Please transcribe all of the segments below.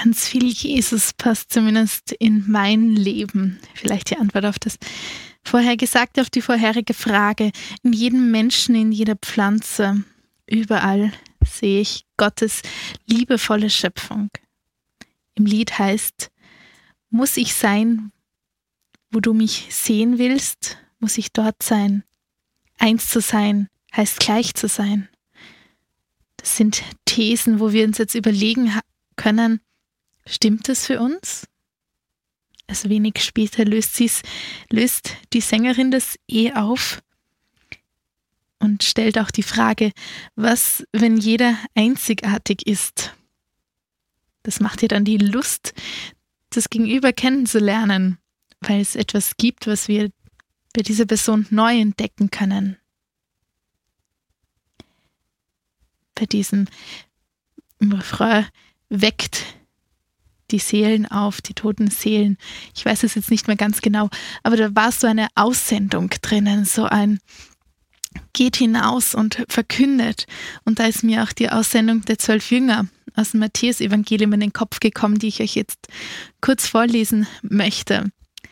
Ganz viel Jesus passt zumindest in mein Leben. Vielleicht die Antwort auf das vorher Gesagte, auf die vorherige Frage. In jedem Menschen, in jeder Pflanze, überall sehe ich Gottes liebevolle Schöpfung. Im Lied heißt, muss ich sein, wo du mich sehen willst, muss ich dort sein. Eins zu sein heißt gleich zu sein. Das sind Thesen, wo wir uns jetzt überlegen können, stimmt es für uns? Also wenig später löst die Sängerin das auf und stellt auch die Frage, was, wenn jeder einzigartig ist? Das macht ihr dann die Lust, das Gegenüber kennenzulernen, weil es etwas gibt, was wir bei dieser Person neu entdecken können. Bei diesem Refrain weckt die Seelen auf, die toten Seelen. Ich weiß es jetzt nicht mehr ganz genau, aber da war so eine Aussendung drinnen, so ein geht hinaus und verkündet. Und da ist mir auch die Aussendung der 12 Jünger aus dem Matthäus-Evangelium in den Kopf gekommen, die ich euch jetzt kurz vorlesen möchte.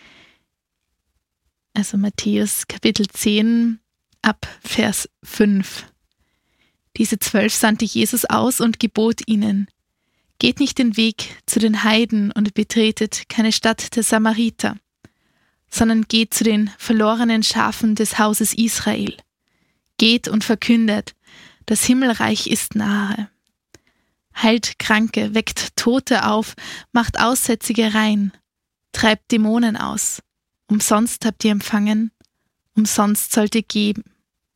Also Matthäus Kapitel 10 ab Vers 5. Diese 12 sandte Jesus aus und gebot ihnen: Geht nicht den Weg zu den Heiden und betretet keine Stadt der Samariter, sondern geht zu den verlorenen Schafen des Hauses Israel. Geht und verkündet, das Himmelreich ist nahe. Heilt Kranke, weckt Tote auf, macht Aussätzige rein, treibt Dämonen aus. Umsonst habt ihr empfangen, umsonst sollt ihr geben.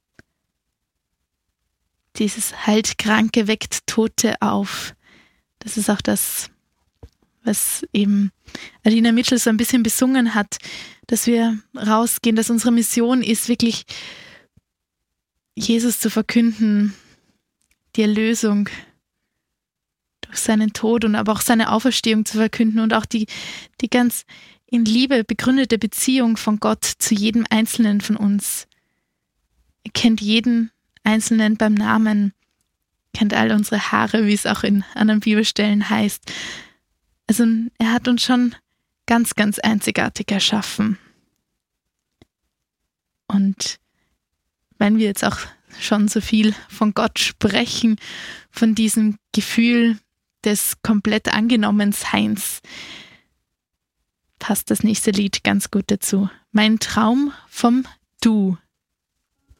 Dieses heilt Kranke, weckt Tote auf. Das ist auch das, was eben Adina Mitchell so ein bisschen besungen hat, dass wir rausgehen, dass unsere Mission ist, wirklich Jesus zu verkünden, die Erlösung durch seinen Tod und aber auch seine Auferstehung zu verkünden und auch die ganz in Liebe begründete Beziehung von Gott zu jedem Einzelnen von uns. Er kennt jeden Einzelnen beim Namen, kennt all unsere Haare, wie es auch in anderen Bibelstellen heißt. Also er hat uns schon ganz, ganz einzigartig erschaffen. Und wenn wir jetzt auch schon so viel von Gott sprechen, von diesem Gefühl des komplett Angenommenseins, passt das nächste Lied ganz gut dazu. Mein Traum vom Du.